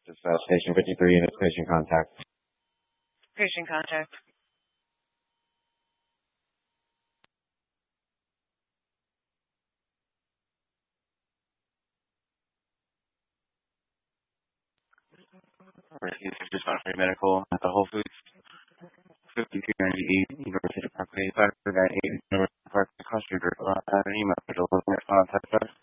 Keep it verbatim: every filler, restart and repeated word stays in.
Dispatch station fifty-three units, patient contact. Patient contact. Dispatch medical at the Whole Foods. fifty-two ninety-eight University Parkway, five nine eight University Park, across your direct line, an email for the listener contact us.